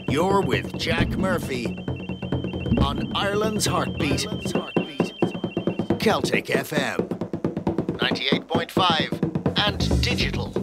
You're with Jack Murphy on Ireland's Heartbeat. Celtic FM 98.5 and digital.